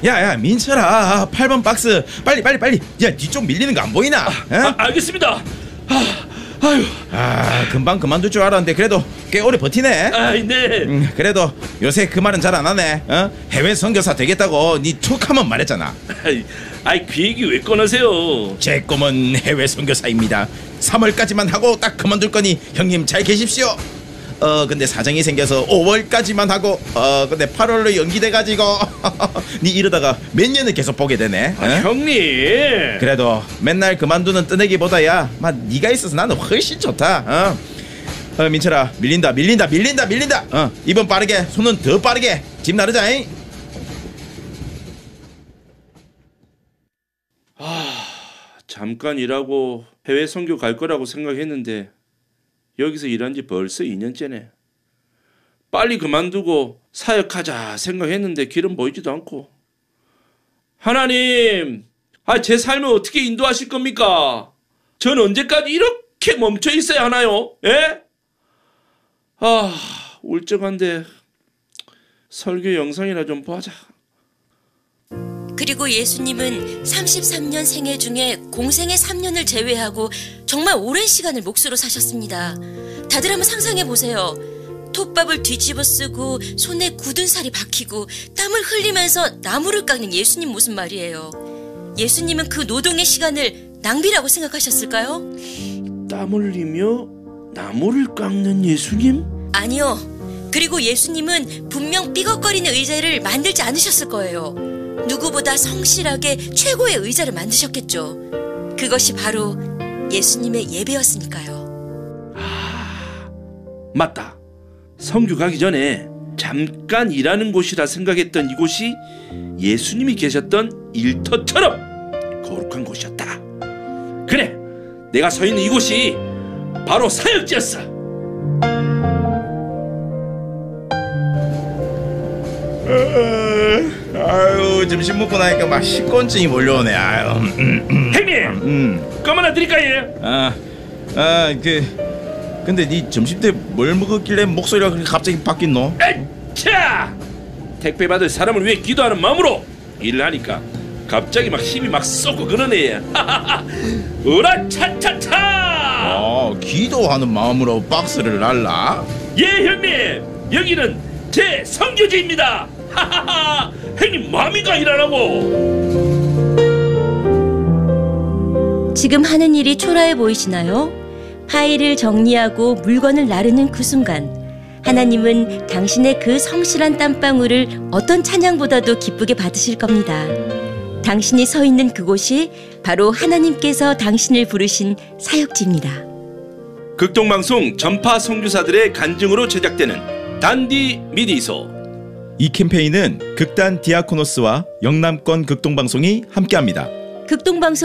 야야 민철아 8번 박스 빨리. 야 뒤쪽 밀리는 거 안 보이나? 알겠습니다. 금방 그만둘 줄 알았는데 그래도 꽤 오래 버티네. 네. 그래도 요새 그 말은 잘 안 하네. 해외 선교사 되겠다고 니 툭하면 말했잖아. 그 얘기 왜 꺼내세요? 제 꿈은 해외 선교사입니다. 3월까지만 하고 딱 그만둘 거니 형님 잘 계십시오. 근데 사정이 생겨서 5월까지만 하고 근데 8월로 연기돼가지고 니 이러다가 몇 년을 계속 보게 되네. 형님 그래도 맨날 그만두는 뜨내기보다야 니가 있어서 나는 훨씬 좋다. 민철아 밀린다. 이번 빠르게 손은 더 빠르게 집 나르자잉. 잠깐 일하고 해외 선교 갈 거라고 생각했는데 여기서 일한 지 벌써 2년째네. 빨리 그만두고 사역하자 생각했는데 길은 보이지도 않고. 하나님, 제 삶을 어떻게 인도하실 겁니까? 전 언제까지 이렇게 멈춰 있어야 하나요? 예? 울적한데 설교 영상이나 좀 보자. 그리고 예수님은 33년 생애 중에 공생의 3년을 제외하고 정말 오랜 시간을 몫으로 사셨습니다. 다들 한번 상상해 보세요. 톱밥을 뒤집어 쓰고 손에 굳은 살이 박히고 땀을 흘리면서 나무를 깎는 예수님 모습 말이에요. 예수님은 그 노동의 시간을 낭비라고 생각하셨을까요? 땀 흘리며 나무를 깎는 예수님? 아니요. 그리고 예수님은 분명 삐걱거리는 의자를 만들지 않으셨을 거예요. 누구보다 성실하게 최고의 의자를 만드셨겠죠. 그것이 바로 예수님의 예배였으니까요. 맞다. 성교 가기 전에 잠깐 일하는 곳이라 생각했던 이곳이 예수님이 계셨던 일터처럼 거룩한 곳이었다. 그래, 내가 서 있는 이곳이 바로 사역지였어. 아유 점심 먹고 나니까 막 식곤증이 몰려오네. 형님, 껌 하나 드릴까요? 근데 니 점심 때 뭘 먹었길래 목소리가 그렇게 갑자기 바뀌노? 차! 택배 받을 사람을 위해 기도하는 마음으로 일을 하니까 갑자기 막 힘이 막 쏟고 그러네. 으라 차차차! 기도하는 마음으로 박스를 날라? 예, 형님, 여기는 제 선교지입니다. 형님 마음이가 일하라고. 지금 하는 일이 초라해 보이시나요? 파일을 정리하고 물건을 나르는 그 순간 하나님은 당신의 그 성실한 땀방울을 어떤 찬양보다도 기쁘게 받으실 겁니다. 당신이 서 있는 그곳이 바로 하나님께서 당신을 부르신 사역지입니다. 극동방송 전파 선교사들의 간증으로 제작되는 단디 미디소. 이 캠페인은 극단 디아코노스와 영남권 극동방송이 함께합니다. 극동방송